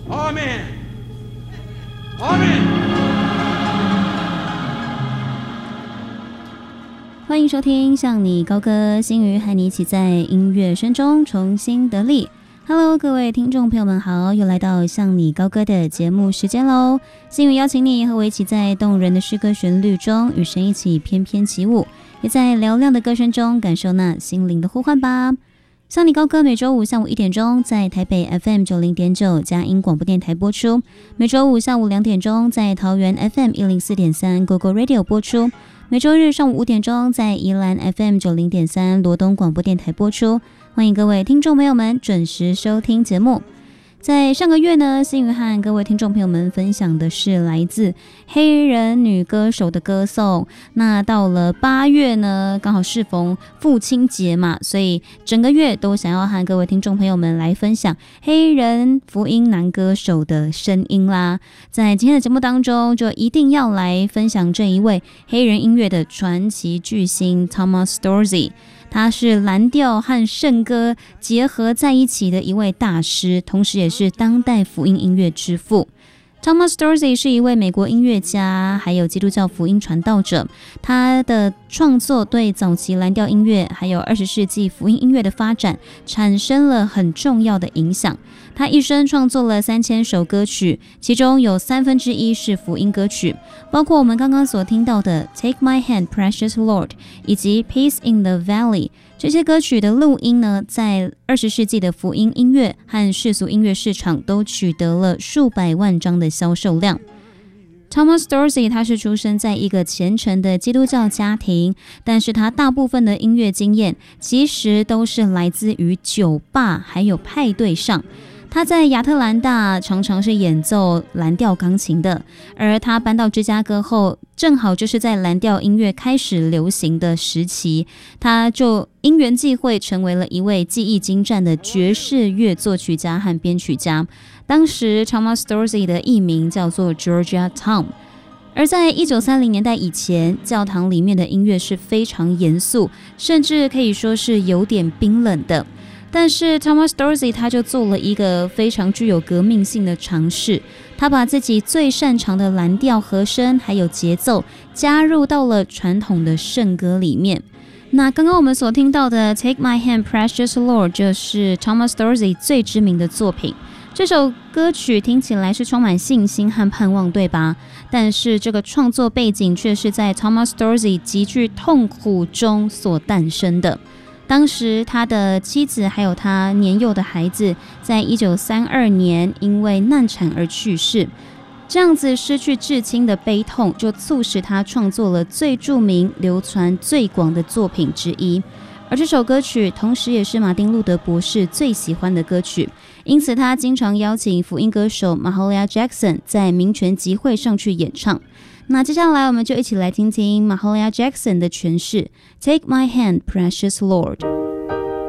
Amen. Amen. 欢迎收听向你高歌，新宇和你一起在音乐声中重新得力。Hello， 各位听众朋友们好，又来到向你高歌的节目时间喽。新宇邀请你和我一起在动人的诗歌旋律中与神一起翩翩起舞，也在嘹亮的歌声中感受那心灵的呼唤吧。向你高歌每周五下午1点钟在台北 FM 90.9佳音广播电台播出，每周五下午2点钟在桃园 FM 104.3 GoGo Radio 播出，每周日上午5点钟在宜兰 FM 90.3罗东广播电台播出。欢迎各位听众朋友们准时收听节目。在上个月呢，新宇和各位听众朋友们分享的是来自黑人女歌手的歌颂。那到了8月呢，刚好适逢父亲节嘛，所以整个月都想要和各位听众朋友们来分享黑人福音男歌手的声音啦。在今天的节目当中，就一定要来分享这一位黑人音乐的传奇巨星 Thomas Dorsey。他是蓝调和圣歌结合在一起的一位大师，同时也是当代福音音乐之父。Thomas Dorsey 是一位美国音乐家，还有基督教福音传道者。他的创作对早期蓝调音乐还有20世纪福音音乐的发展产生了很重要的影响。他一生创作了3000首歌曲，其中有1/3是福音歌曲，包括我们刚刚所听到的 Take My Hand, Precious Lord 以及 Peace in the Valley。这些歌曲的录音呢，在20世纪的福音音乐和世俗音乐市场都取得了数百万张的销售量。Thomas Dorsey 他是出生在一个虔诚的基督教家庭，但是他大部分的音乐经验其实都是来自于酒吧还有派对上。他在亚特兰大常常是演奏蓝调钢琴的，而他搬到芝加哥后，正好就是在蓝调音乐开始流行的时期，他就因缘际会成为了一位技艺精湛的爵士乐作曲家和编曲家。当时 Thomas Dorsey 的艺名叫做 Georgia Tom。而在1930年代以前，教堂里面的音乐是非常严肃，甚至可以说是有点冰冷的。但是 Thomas Dorsey 他就做了一个非常具有革命性的尝试，他把自己最擅长的蓝调和声还有节奏加入到了传统的圣歌里面。那刚刚我们所听到的 Take My Hand, Precious Lord 就是 Thomas Dorsey 最知名的作品。这首歌曲听起来是充满信心和盼望，对吧？但是这个创作背景却是在 Thomas Dorsey 极具痛苦中所诞生的。当时他的妻子还有他年幼的孩子在1932年因为难产而去世，这样子失去至亲的悲痛就促使他创作了最著名流传最广的作品之一。而这首歌曲同时也是马丁路德博士最喜欢的歌曲，因此他经常邀请福音歌手 Mahalia Jackson 在民权集会上去演唱。那接下来我们就一起来听听 Mahalia Jackson 的诠释 Take My Hand, Precious Lord。